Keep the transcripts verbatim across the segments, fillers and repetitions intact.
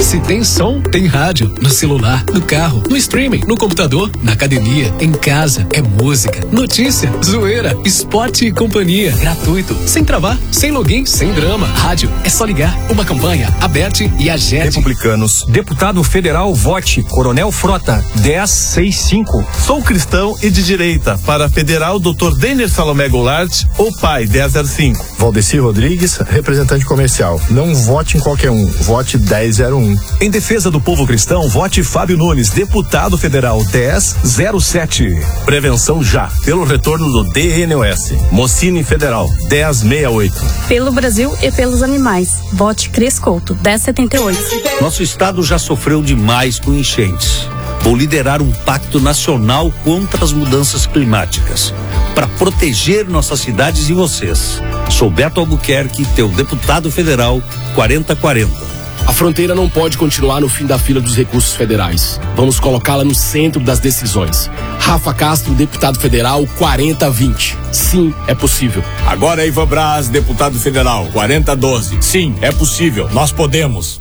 Se tem som, tem rádio. No celular, no carro, no streaming, no computador, na academia, em casa. É música, notícia, zoeira, esporte e companhia. Gratuito, sem travar, sem login, sem drama. Rádio, é só ligar. Uma campanha, Aberte e a G E D. Republicanos. Deputado federal, vote Coronel Frota, dez sessenta e cinco. Sou cristão e de direita. Para federal, doutor Denner Salomé Goulart, ou pai, dez zero cinco. Valdeci Rodrigues, representante comercial. Não vote em qualquer um, vote dez zero um. Em defesa do povo cristão, vote Fábio Nunes, deputado federal, dez zero sete. Prevenção já, pelo retorno do D N O S. Mocine Federal, dez sessenta e oito. Pelo Brasil e pelos animais, vote Cris Couto, dez setenta e oito. Nosso estado já sofreu demais com enchentes. Vou liderar um pacto nacional contra as mudanças climáticas, para proteger nossas cidades e vocês. Sou Beto Albuquerque, teu deputado federal, quarenta quarenta. A fronteira não pode continuar no fim da fila dos recursos federais. Vamos colocá-la no centro das decisões. Rafa Castro, deputado federal, quarenta vinte. Sim, é possível. Agora é Ivan Braz, deputado federal, quarenta doze. Sim, é possível. Nós podemos.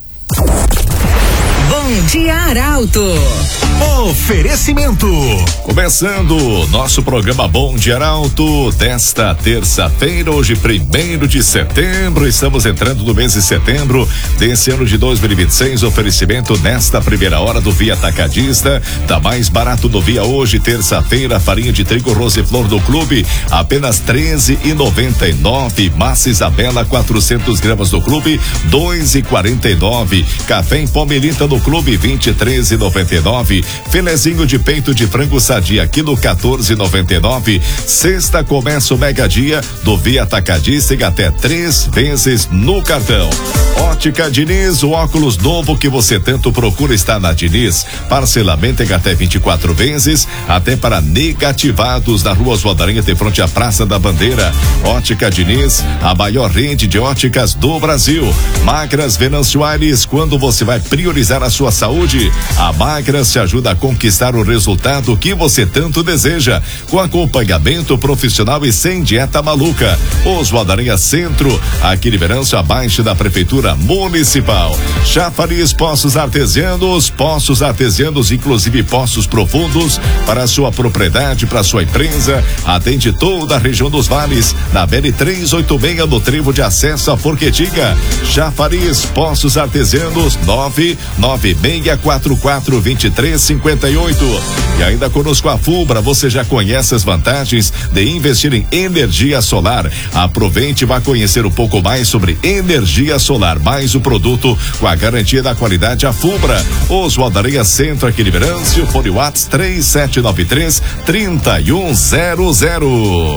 Bom Dia Arauto. Oferecimento. Começando o nosso programa Bom Dia Arauto desta terça-feira, hoje primeiro de setembro, estamos entrando no mês de setembro desse ano de dois mil e vinte e seis, oferecimento nesta primeira hora do Via Atacadista, tá mais barato do Via hoje, terça-feira, farinha de trigo Roseflor do Clube, apenas treze e noventa e nove, massa Isabela quatrocentos gramas do Clube, dois e quarenta e nove, café em pó Melita do Clube, vinte e três e noventa e nove, filezinho de peito de frango sadia, quilo quatorze e noventa e nove. Sexta começa o mega dia do Via Atacadista e até três vezes no cartão. Ótica Diniz, o óculos novo que você tanto procura está na Diniz. Parcelamento em até vinte e quatro vezes, até para negativados na Rua Oswaldarinha, de frente à Praça da Bandeira. Ótica Diniz, a maior rede de óticas do Brasil. Magras Venâncio Aires, quando você vai priorizar a sua saúde, a Magras te ajuda a conquistar o resultado que você tanto deseja, com acompanhamento profissional e sem dieta maluca. Oswaldarinha Centro, aqui em Venâncio, abaixo da Prefeitura Municipal. Chafariz Poços Artesianos, poços artesianos, inclusive poços profundos, para a sua propriedade, para a sua empresa, atende toda a região dos vales, na B N trezentos e oitenta e seis, no trevo de acesso a Forquetinha. Chafariz Poços Artesianos, nove nove seis quatro quatro dois três cinquenta e oito. E ainda conosco a Fubra, você já conhece as vantagens de investir em energia solar. Aproveite e vá conhecer um pouco mais sobre energia solar, mais o produto com a garantia da qualidade. A Fubra, Oswaldarinha Centro, aqui em Venâncio, fone WhatsApp três sete nove três, três um zero zero.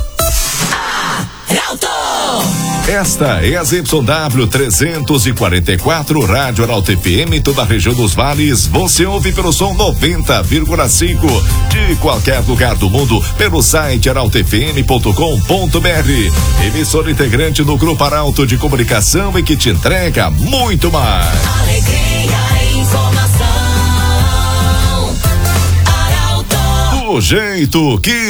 Esta é a Z Y W trezentos e quarenta e quatro, Rádio Arauto F M, toda a região dos vales. Você ouve pelo som noventa vírgula cinco, de qualquer lugar do mundo, pelo site arauto f m ponto com ponto b r. Emissora integrante do Grupo Arauto de Comunicação e que te entrega muito mais. Alegria e informação. Arauto. Do jeito que